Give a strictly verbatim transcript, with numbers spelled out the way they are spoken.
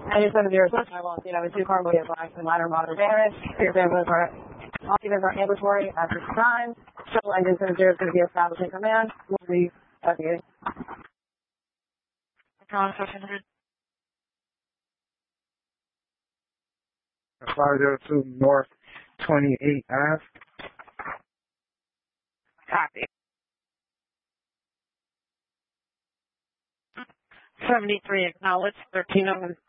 ninety-seven zero six, I will see that with two car body black and ladder moderate damage. Your vehicles are all units are ambulatory at this time. Shuttle engine seven zero is going to be established in command. We'll be investigating. John fifteen hundred. five zero two North twenty-eight Ave. Copy. seventy-three acknowledged, thirteen of them